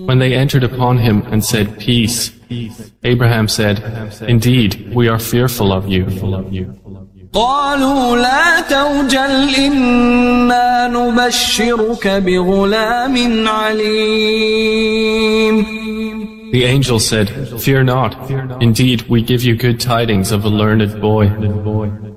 When they entered upon him and said, "Peace," Abraham said, "Indeed, we are fearful of you." قالوا لا توجل إنا نبشرك بغلام عليم. The angel said, "Fear not. Indeed, we give you good tidings of a learned boy."